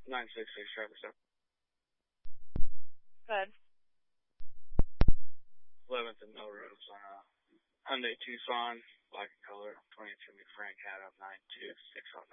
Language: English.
966 Travis. Good. 11th and Melrose on a Hyundai Tucson, black color, 22 McFrank, hat up 926 on